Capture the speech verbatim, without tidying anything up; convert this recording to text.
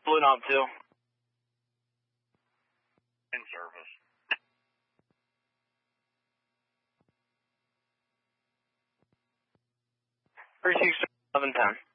Blue Knob two. In service. three six eleven ten.